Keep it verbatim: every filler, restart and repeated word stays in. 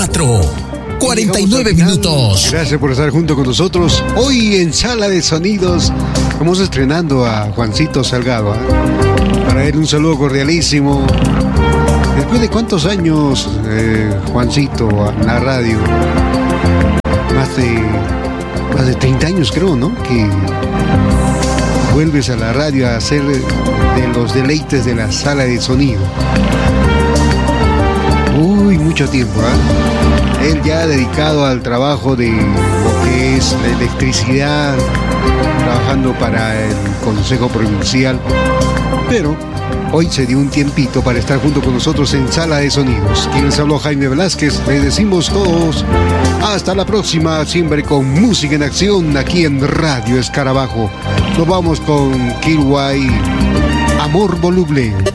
cuatro, cuarenta y nueve minutos. Gracias por estar junto con nosotros. Hoy en Sala de Sonidos estamos estrenando a Juancito Salgado, ¿eh? Para él un saludo cordialísimo. Después de cuántos años, eh, Juancito, en la radio, más de, más de treinta años creo, ¿no? Que vuelves a la radio a hacer de los deleites de la Sala de Sonido. Uy, mucho tiempo, ¿eh? Él ya dedicado al trabajo de lo que es la electricidad, trabajando para el Consejo Provincial, pero hoy se dio un tiempito para estar junto con nosotros en Sala de Sonidos. Quien les habló, Jaime Velázquez. Le decimos todos hasta la próxima, siempre con música en acción aquí en Radio Escarabajo. Nos vamos con Kilway, Amor Voluble.